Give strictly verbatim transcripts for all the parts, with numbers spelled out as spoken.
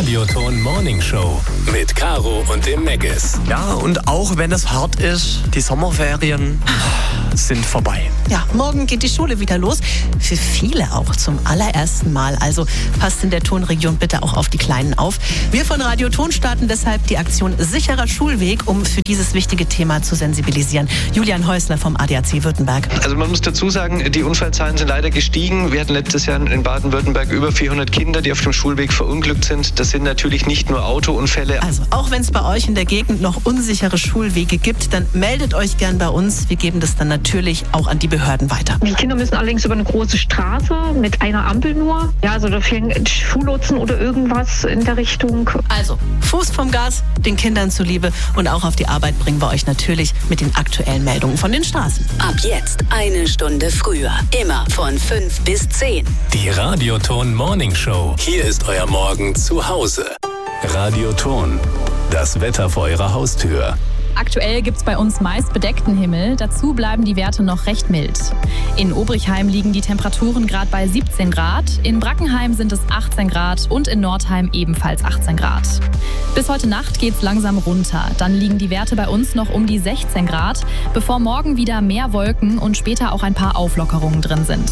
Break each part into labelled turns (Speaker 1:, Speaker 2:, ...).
Speaker 1: Radioton Morning Show mit Caro und dem Meggis.
Speaker 2: Ja, und auch wenn es hart ist, die Sommerferien sind vorbei.
Speaker 3: Ja, morgen geht die Schule wieder los. Für viele auch zum allerersten Mal. Also passt in der Tonregion bitte auch auf die Kleinen auf. Wir von Radioton starten deshalb die Aktion Sicherer Schulweg, um für dieses wichtige Thema zu sensibilisieren. Julian Häusler vom A D A C Württemberg.
Speaker 4: Also man muss dazu sagen, die Unfallzahlen sind leider gestiegen. Wir hatten letztes Jahr in Baden-Württemberg über vierhundert Kinder, die auf dem Schulweg verunglückt sind. Das sind natürlich nicht nur Autounfälle.
Speaker 3: Also auch wenn es bei euch in der Gegend noch unsichere Schulwege gibt, dann meldet euch gern bei uns. Wir geben das dann natürlich auch an die Behörden weiter.
Speaker 5: Die Kinder müssen allerdings über eine große Straße mit einer Ampel nur. Ja, also da fehlen Schullotsen oder irgendwas in der Richtung.
Speaker 3: Also Fuß vom Gas, den Kindern zuliebe, und auch auf die Arbeit bringen wir euch natürlich mit den aktuellen Meldungen von den Straßen.
Speaker 6: Ab jetzt eine Stunde früher. Immer von fünf bis zehn.
Speaker 1: Die Radioton Morning Show. Hier ist euer Morgen zu Hause. Radioton. Das Wetter vor eurer Haustür.
Speaker 7: Aktuell gibt es bei uns meist bedeckten Himmel, dazu bleiben die Werte noch recht mild. In Obrichheim liegen die Temperaturen gerade bei siebzehn Grad, in Brackenheim sind es achtzehn Grad und in Nordheim ebenfalls achtzehn Grad. Bis heute Nacht geht's langsam runter, dann liegen die Werte bei uns noch um die sechzehn Grad, bevor morgen wieder mehr Wolken und später auch ein paar Auflockerungen drin sind.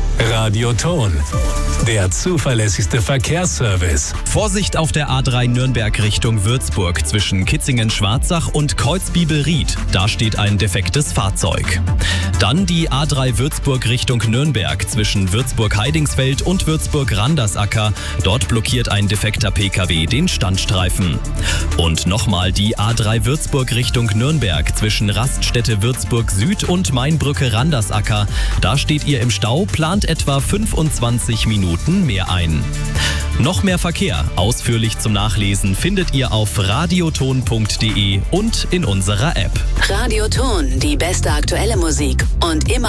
Speaker 1: Radioton, der zuverlässigste Verkehrsservice.
Speaker 8: Vorsicht auf der A drei Nürnberg Richtung Würzburg zwischen Kitzingen-Schwarzach und Kreuzbibel-Ried. Da steht ein defektes Fahrzeug. Dann die A drei Würzburg Richtung Nürnberg zwischen Würzburg-Heidingsfeld und Würzburg-Randersacker. Dort blockiert ein defekter P K W den Standstreifen. Und nochmal die A drei Würzburg Richtung Nürnberg zwischen Raststätte Würzburg Süd und Mainbrücke-Randersacker. Da steht ihr im Stau, plant etwa fünfundzwanzig Minuten mehr ein. Noch mehr Verkehr, ausführlich zum Nachlesen, findet ihr auf radioton punkt de und in unserer App.
Speaker 6: Radioton, die beste aktuelle Musik und immer